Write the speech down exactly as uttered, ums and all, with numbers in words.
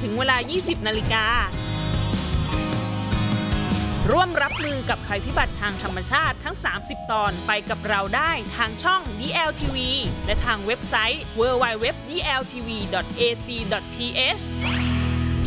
ถึงเวลา ยี่สิบนาฬิการ่วมรับมือกับภัยพิบัติทางธรรมชาติทั้ง สามสิบ ตอนไปกับเราได้ทางช่อง ดี แอล ที วี และทางเว็บไซต์ ดับเบิลยู ดับเบิลยู ดับเบิลยู ดอท ดี แอล ที วี ดอท เอ ซี ดอท ที เอช